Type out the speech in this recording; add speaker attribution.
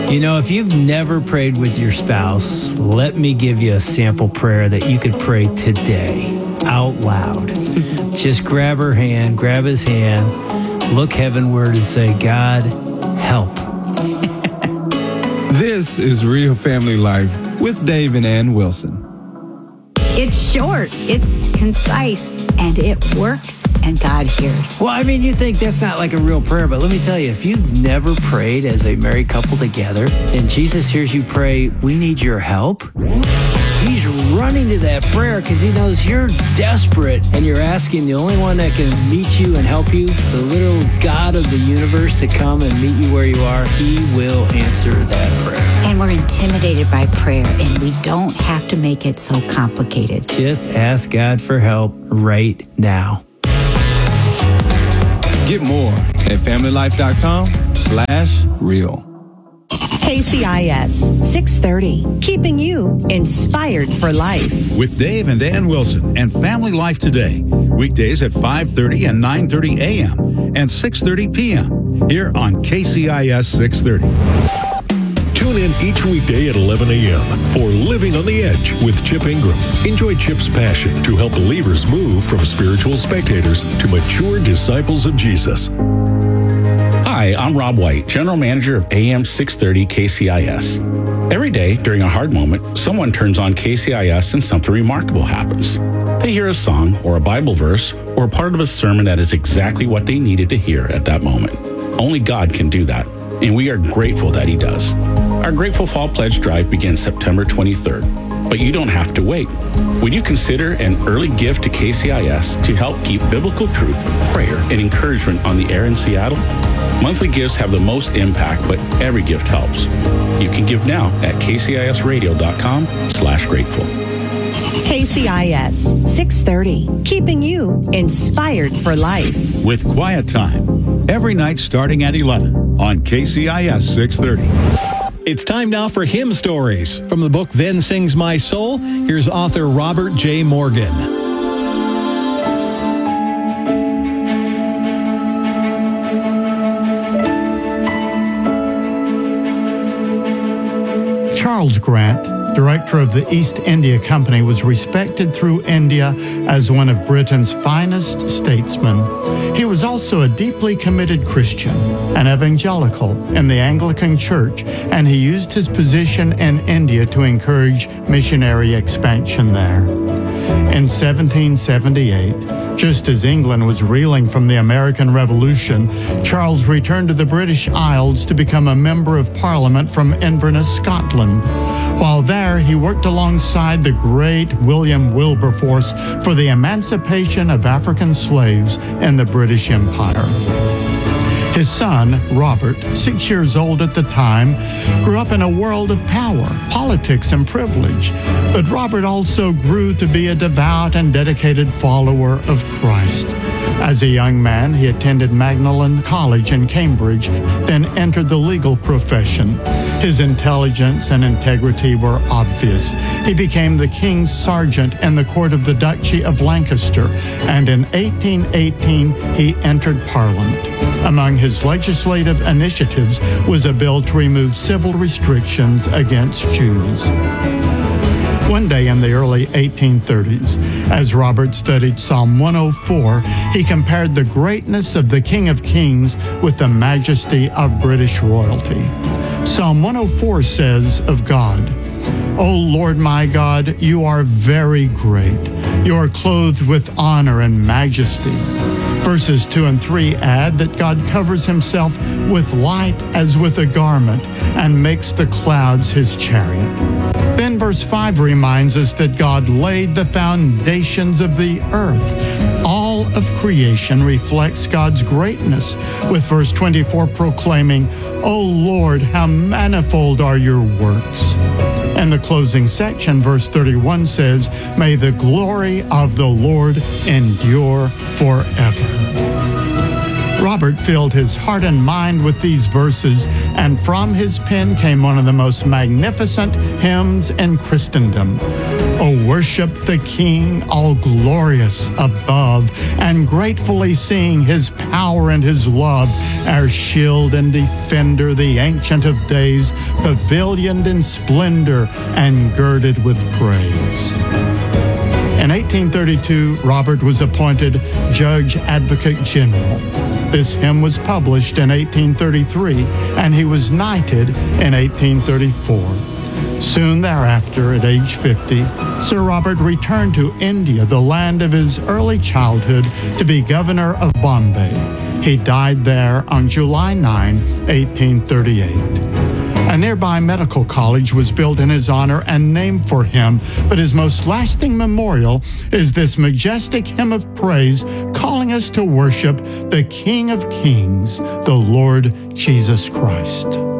Speaker 1: You know, if you've never prayed with your spouse, let me give you a sample prayer that you could pray today, out loud. Just grab her hand, grab his hand, look heavenward and say, God, help.
Speaker 2: This is Real Family Life with Dave and Ann Wilson.
Speaker 3: It's short, it's concise, and it works, and God hears.
Speaker 1: Well, I mean, you think that's not like a real prayer, but let me tell you, if you've never prayed as a married couple together, and Jesus hears you pray, we need your help, he's running to that prayer because he knows you're desperate and you're asking the only one that can meet you and help you, the literal God of the universe, to come and meet you where you are. He will answer that prayer.
Speaker 3: And we're intimidated by prayer, and we don't have to make it so complicated.
Speaker 1: Just ask God for help right now.
Speaker 2: Get more at familylife.com/real.
Speaker 4: KCIS 630, keeping you inspired for life.
Speaker 5: With Dave and Ann Wilson and Family Life Today. Weekdays at 5:30 and 9:30 a.m. and 6:30 p.m. here on KCIS 630.
Speaker 6: Tune in each weekday at 11 a.m. for Living on the Edge with Chip Ingram. Enjoy Chip's passion to help believers move from spiritual spectators to mature disciples of Jesus.
Speaker 7: Hi, I'm Rob White, General Manager of AM 630 KCIS. Every day during a hard moment, someone turns on KCIS and something remarkable happens. They hear a song or a Bible verse or a part of a sermon that is exactly what they needed to hear at that moment. Only God can do that, and we are grateful that He does. Our Grateful Fall Pledge Drive begins September 23rd, but you don't have to wait. Would you consider an early gift to KCIS to help keep biblical truth, prayer, and encouragement on the air in Seattle? Monthly gifts have the most impact, but every gift helps. You can give now at kcisradio.com/grateful.
Speaker 4: KCIS 630, keeping you inspired for life.
Speaker 5: With Quiet Time, every night starting at 11 on KCIS 630.
Speaker 8: It's time now for Hymn Stories. From the book Then Sings My Soul, here's author Robert J. Morgan.
Speaker 9: Charles Grant, director of the East India Company, was respected through India as one of Britain's finest statesmen. He was also a deeply committed Christian, an evangelical in the Anglican Church, and he used his position in India to encourage missionary expansion there. In 1778, just as England was reeling from the American Revolution, Charles returned to the British Isles to become a member of Parliament from Inverness, Scotland. While there, he worked alongside the great William Wilberforce for the emancipation of African slaves in the British Empire. His son, Robert, 6 years old at the time, grew up in a world of power, politics, and privilege. But Robert also grew to be a devout and dedicated follower of Christ. As a young man, he attended Magdalen College in Cambridge, then entered the legal profession. His intelligence and integrity were obvious. He became the King's Sergeant in the court of the Duchy of Lancaster, and in 1818 he entered Parliament. Among his legislative initiatives was a bill to remove civil restrictions against Jews. One day in the early 1830s, as Robert studied Psalm 104, he compared the greatness of the King of Kings with the majesty of British royalty. Psalm 104 says of God, "O Lord my God, you are very great. You are clothed with honor and majesty." Verses 2 and 3 add that God covers himself with light as with a garment and makes the clouds his chariot. Then verse 5 reminds us that God laid the foundations of the earth. All of creation reflects God's greatness, with verse 24 proclaiming, "O Lord, how manifold are your works." And the closing section, verse 31 says, "May the glory of the Lord endure forever." Robert filled his heart and mind with these verses, and from his pen came one of the most magnificent hymns in Christendom. O worship the King, all glorious above, and gratefully sing his power and his love, our shield and defender, the Ancient of Days, pavilioned in splendor and girded with praise. In 1832, Robert was appointed Judge Advocate General. This hymn was published in 1833, and he was knighted in 1834. Soon thereafter, at age 50, Sir Robert returned to India, the land of his early childhood, to be governor of Bombay. He died there on July 9, 1838. A nearby medical college was built in his honor and named for him, but his most lasting memorial is this majestic hymn of praise calling us to worship the King of Kings, the Lord Jesus Christ.